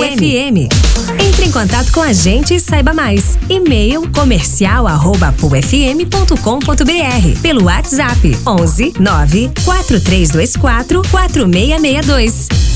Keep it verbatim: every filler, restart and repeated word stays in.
F M. Entre em contato com a gente e saiba mais. E-mail comercial arroba pu f m ponto com ponto b r. Pelo WhatsApp onze nove quatro três dois quatro quatro seis seis dois.